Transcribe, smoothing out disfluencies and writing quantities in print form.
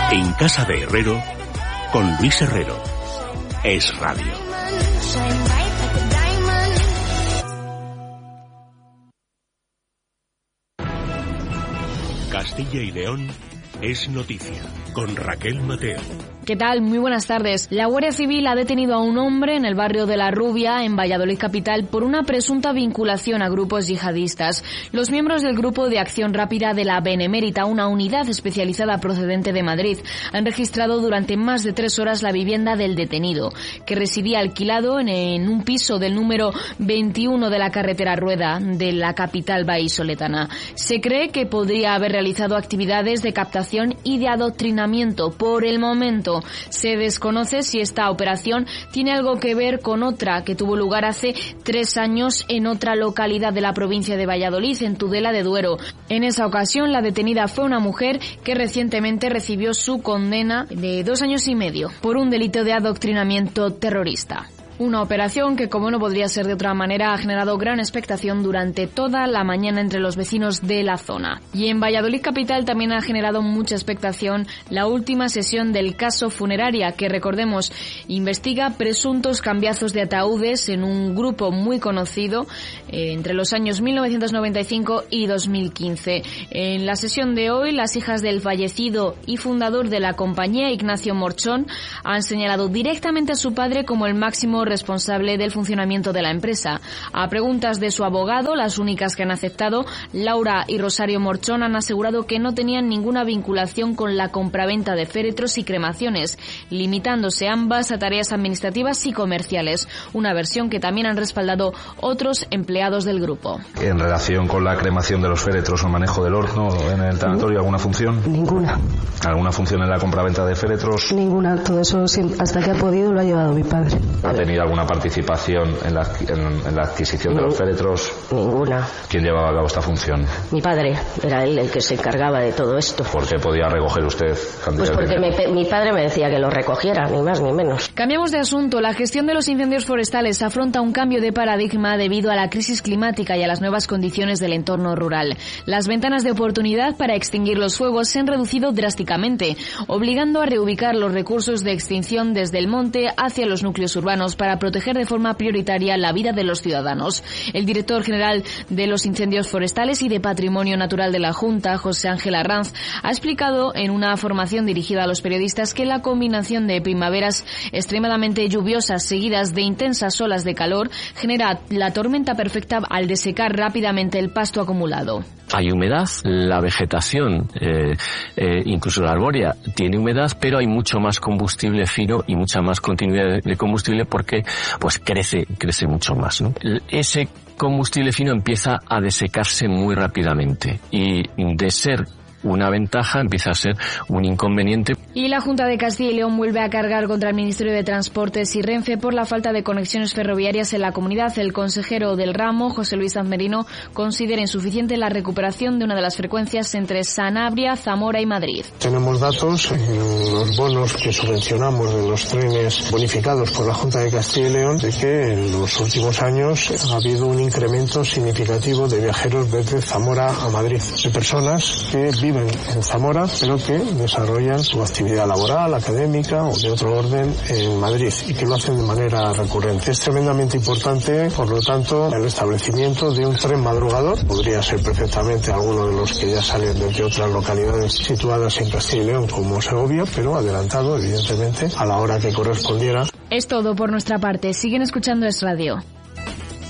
En Casa de Herrero, con Luis Herrero. Es Radio. Castilla y León es noticia, con Raquel Mateo. ¿Qué tal? Muy buenas tardes. La Guardia Civil ha detenido a un hombre en el barrio de La Rubia, en Valladolid capital, por una presunta vinculación a grupos yihadistas. Los miembros del Grupo de Acción Rápida de la Benemérita, una unidad especializada procedente de Madrid, han registrado durante más de 3 horas la vivienda del detenido, que residía alquilado en un piso del número 21 de la carretera Rueda de la capital vallisoletana. Se cree que podría haber realizado actividades de captación y de adoctrinamiento. Por el momento, se desconoce si esta operación tiene algo que ver con otra que tuvo lugar hace 3 años en otra localidad de la provincia de Valladolid, en Tudela de Duero. En esa ocasión, la detenida fue una mujer que recientemente recibió su condena de 2 años y medio por un delito de adoctrinamiento terrorista. Una operación que, como no podría ser de otra manera, ha generado gran expectación durante toda la mañana entre los vecinos de la zona. Y en Valladolid capital también ha generado mucha expectación la última sesión del caso Funeraria, que, recordemos, investiga presuntos cambiazos de ataúdes en un grupo muy conocido entre los años 1995 y 2015. En la sesión de hoy, las hijas del fallecido y fundador de la compañía, Ignacio Morchón, han señalado directamente a su padre como el máximo responsable del funcionamiento de la empresa. A preguntas de su abogado, las únicas que han aceptado, Laura y Rosario Morchón, han asegurado que no tenían ninguna vinculación con la compraventa de féretros y cremaciones, limitándose ambas a tareas administrativas y comerciales, una versión que también han respaldado otros empleados del grupo. En relación con la cremación de los féretros o manejo del horno en el tanatorio, ¿alguna función? Ninguna. ¿Alguna función en la compraventa de féretros? Ninguna, todo eso hasta que ha podido lo ha llevado mi padre. ¿Ha tenido alguna participación en la adquisición de los féretros? Ninguna. ¿Quién llevaba a cabo esta función? Mi padre, era él el que se encargaba de todo esto. ¿Por qué podía recoger usted cantidad? Pues porque mi padre me decía que lo recogiera, ni más ni menos. Cambiamos de asunto. La gestión de los incendios forestales afronta un cambio de paradigma debido a la crisis climática y a las nuevas condiciones del entorno rural. Las ventanas de oportunidad para extinguir los fuegos se han reducido drásticamente, obligando a reubicar los recursos de extinción desde el monte hacia los núcleos urbanos para proteger de forma prioritaria la vida de los ciudadanos. El director general de los incendios forestales y de Patrimonio Natural de la Junta, José Ángel Arranz, ha explicado en una formación dirigida a los periodistas que la combinación de primaveras extremadamente lluviosas seguidas de intensas olas de calor genera la tormenta perfecta al desecar rápidamente el pasto acumulado. Hay humedad, la vegetación, incluso la arbórea, tiene humedad, pero hay mucho más combustible fino y mucha más continuidad de combustible porque pues crece mucho más, ¿no? Ese combustible fino empieza a desecarse muy rápidamente y de ser una ventaja empieza a ser un inconveniente. Y la Junta de Castilla y León vuelve a cargar contra el Ministerio de Transportes y Renfe por la falta de conexiones ferroviarias en la comunidad. El consejero del ramo, José Luis Sanmerino, considera insuficiente la recuperación de una de las frecuencias entre Sanabria, Zamora y Madrid. Tenemos datos en los bonos que subvencionamos de los trenes bonificados por la Junta de Castilla y León de que en los últimos años ha habido un incremento significativo de viajeros desde Zamora a Madrid, de personas que viven en Zamora pero que desarrollan su actividad laboral, académica o de otro orden en Madrid y que lo hacen de manera recurrente. Es tremendamente importante, por lo tanto, el establecimiento de un tren madrugador. Podría ser perfectamente alguno de los que ya salen desde otras localidades situadas en Castilla y León como Segovia, pero adelantado evidentemente a la hora que correspondiera. Es todo por nuestra parte. Siguen escuchando Es Radio.